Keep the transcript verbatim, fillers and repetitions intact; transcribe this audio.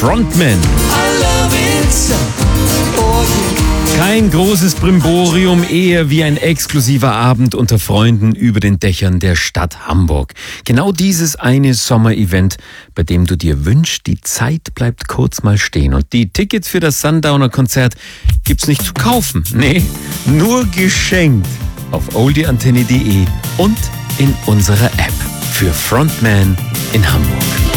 Frontman. Kein großes Brimborium, eher wie ein exklusiver Abend unter Freunden über den Dächern der Stadt Hamburg. Genau dieses eine Sommerevent, bei dem du dir wünschst, die Zeit bleibt kurz mal stehen. Und die Tickets für das Sundowner-Konzert gibt's nicht zu kaufen. Nee, nur geschenkt auf oldieantenne punkt de und in unserer App für Frontman in Hamburg.